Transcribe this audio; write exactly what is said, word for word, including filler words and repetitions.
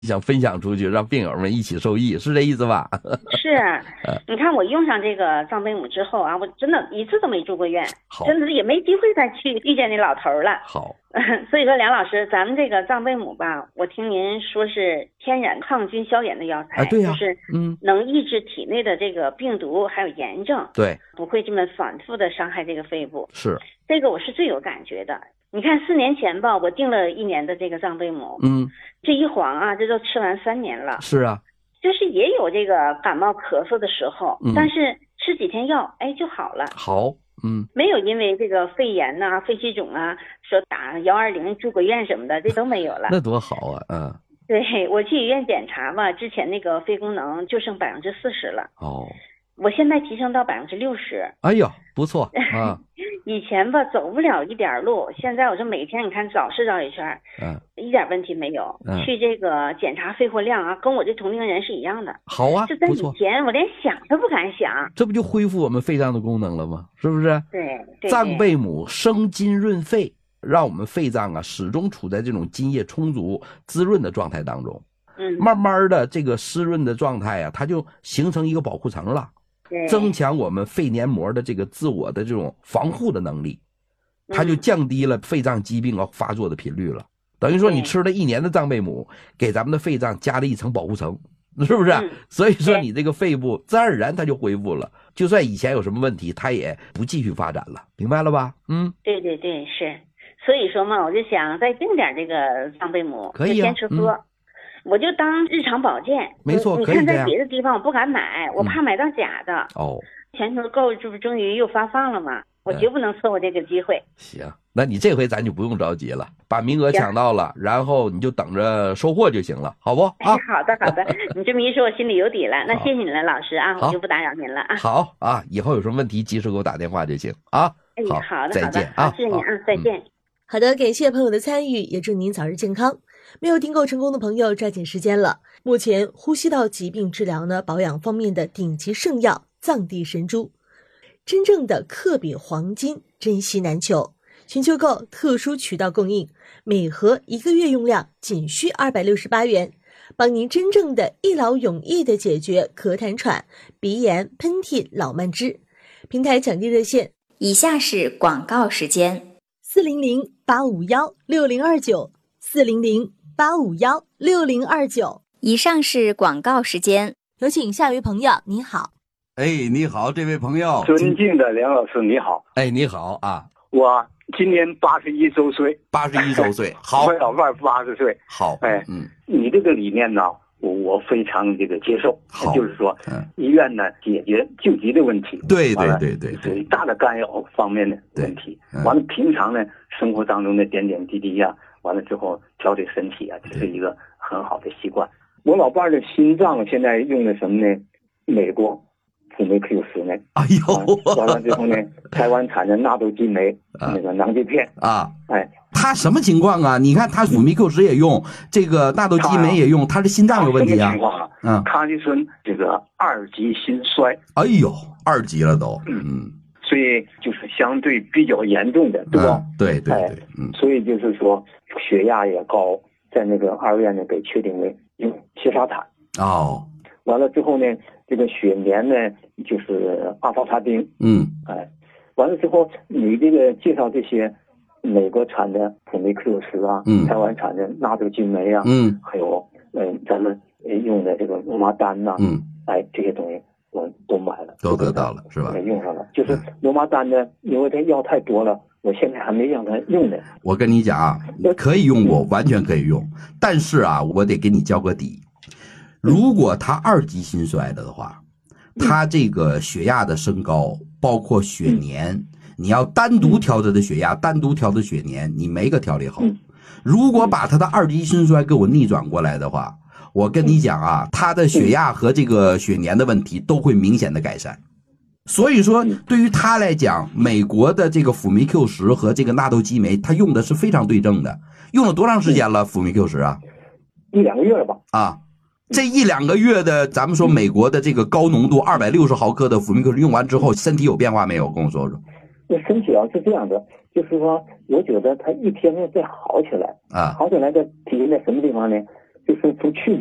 想分享出去，让病友们一起受益，是这意思吧？ 是，你看我用上这个藏贝母之后啊，我真的一次都没住过院，真的也没机会再去遇见那老头了。 好， 所以说梁老师，咱们这个藏贝母吧，我听您说是天然抗菌消炎的药材， 啊，对呀、啊， 就是嗯， 能抑制体内的这个病毒还有炎症， 对， 不会这么反复的伤害这个肺部。 是， 这个我是最有感觉的。你看四年前吧，我订了一年的这个藏贝母， 嗯， 这一晃啊，这都吃完三年了。 是啊， 就是也有这个感冒咳嗽的时候， 嗯、 但是吃几天药，哎就好了。 好，嗯， 没有因为这个肺炎呐、啊、肺气肿啊，说打幺二零住个院什么的，这都没有了。 那多好啊，嗯。 对，我去医院检查嘛，之前那个肺功能就剩百分之四十了。 哦。 我现在提升到百分之六十。 哎呦，不错啊！ 以前吧走不了一点路，现在我说每天你看早市绕一圈，嗯，一点问题没有。嗯、去这个检查肺活量啊，跟我这同龄人是一样的。 好啊， 就在以前我连想都不敢想。 这不就恢复我们肺脏的功能了吗？是不是？ 对。对藏贝母生津润肺，让我们肺脏啊始终处在这种津液充足、滋润的状态当中。 嗯， 慢慢的这个湿润的状态啊，它就形成一个保护层了。增强我们肺黏膜的这个自我的这种防护的能力，它就降低了肺脏疾病啊发作的频率了。等于说你吃了一年的藏贝母，给咱们的肺脏加了一层保护层，是不是？ 嗯、 所以说你这个肺部自然而然它就恢复了，就算以前有什么问题，它也不继续发展了，明白了吧？嗯， 对对对，是。所以说嘛，我就想再订点这个藏贝母， 可以啊， 坚持喝。嗯，我就当日常保健， 没错， 你看在别的地方我不敢买，我怕买到假的。 哦， 全球购这不终于又发放了吗？我绝不能错过这个机会。 行，那你这回咱就不用着急了，把名额抢到了，然后你就等着收货就行了，好不？啊， 好的好的，你这么一说，我心里有底了。那谢谢你了，老师啊，我就不打扰您了啊。 好啊，以后有什么问题及时给我打电话就行啊。 哎， 好， 好的再见啊， 谢谢您啊，再见。嗯好的，感谢朋友的参与，也祝您早日健康。没有订购成功的朋友抓紧时间了。目前呼吸道疾病治疗呢，保养方面的顶级圣药藏地神珠，真正的克比黄金，珍稀难求。寻求购特殊渠道供应，每盒一个月用量仅需二百六十八元，帮您真正的一劳永逸的解决咳痰喘、鼻炎、喷嚏、老慢支。平台抢订热线： 以下是广告时间。 四零零八五幺六零二九，四零零八五幺六零二九。 以上是广告时间， 有请下一位朋友。你好， 哎，你好，这位朋友， 尊敬的梁老师，你好。 哎，你好啊， 我今年八十一周岁， 八十一周岁，好， 我老伴八十岁， 好， 哎， 嗯， 你这个理念呢？我我非常这个接受，就是说，嗯，医院呢解决救急的问题， 对对对对， 属于大的干扰方面的问题。完了，平常呢生活当中的点点滴滴呀、啊，完了之后调理身体啊，这是一个很好的习惯。我老伴的心脏现在用的什么呢？美国普梅 Q 十呢？ 哎呦， 完了之后呢，台湾产的纳豆激酶、啊、那个囊剂片啊， 哎。 他什么情况啊？你看他辅酶 Q 十也用，这个纳豆激酶也用，他的心脏有问题啊？ 什么情况啊？嗯，卡利孙这个二级心衰。 哎呦，二级了都。 嗯，所以就是相对比较严重的，对吧？ 嗯、对对对，嗯。 所以就是说血压也高，在那个二院呢被确定为用缬沙坦。 哦。 完了之后呢，这个血粘呢就是阿法他汀。嗯。哎，完了之后你这个介绍这些。美国产的普梅 Q 十啊，嗯，台湾产的纳豆激酶啊，嗯，还有嗯、呃、咱们用的这个罗马丹呐、啊，嗯，哎这些东西我都买了， 都得到了是吧？ 用上了，就是罗马丹呢，因为它药太多了，我现在还没让它用呢。 我跟你讲啊，可以用过，完全可以用，但是啊，我得给你交个底，如果他二级心衰了的话，他这个血压的升高，包括血粘。嗯，你要单独调他的血压，单独调的血粘，你没个调理好。如果把他的二级心衰给我逆转过来的话，我跟你讲啊，他的血压和这个血粘的问题都会明显的改善。所以说，对于他来讲，美国的这个辅酶 Q 十和这个纳豆激酶，他用的是非常对症的。用了多长时间了？辅酶 Q 十啊？ 一两个月了吧？ 啊。这一两个月的，咱们说美国的这个高浓度二百六十毫克的辅酶 Q 十用完之后，身体有变化没有？跟我说说。 那身体啊是这样的，就是说，我觉得他一天天在好起来啊，好起来的体现在什么地方呢？ 就是从去